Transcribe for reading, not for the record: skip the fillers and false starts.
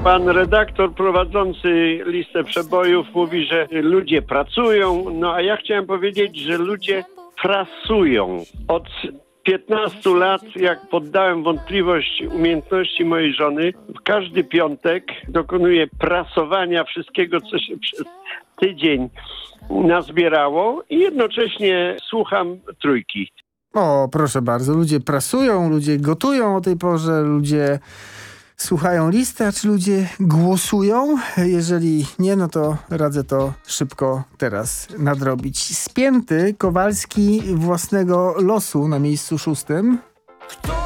Pan redaktor prowadzący listę przebojów mówi, że ludzie pracują, no a ja chciałem powiedzieć, że ludzie prasują. Od 15 lat, jak poddałem wątpliwość umiejętności mojej żony, w każdy piątek dokonuję prasowania wszystkiego, co się przez tydzień nazbierało i jednocześnie słucham Trójki. O, proszę bardzo, ludzie prasują, ludzie gotują o tej porze, ludzie słuchają listy, a czy ludzie głosują? Jeżeli nie, no to radzę to szybko teraz nadrobić. Spięty Kowalski własnego losu na miejscu 6.